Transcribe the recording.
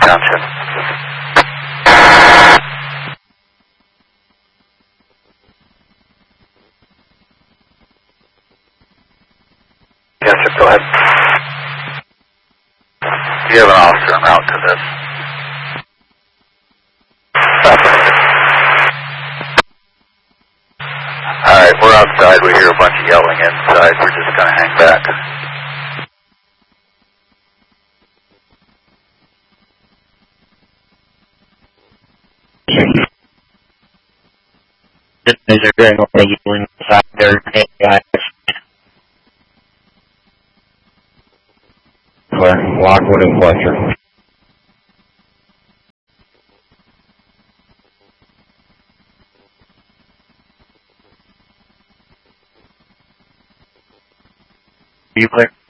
Township. Yes, sir, go ahead. Do you have an officer en route to this? Alright, we're outside. We hear a bunch of yelling inside. We're just going to hang back. Is there very no yelling inside there? Hey, guys. Lockwood and Fletcher. Are you clear?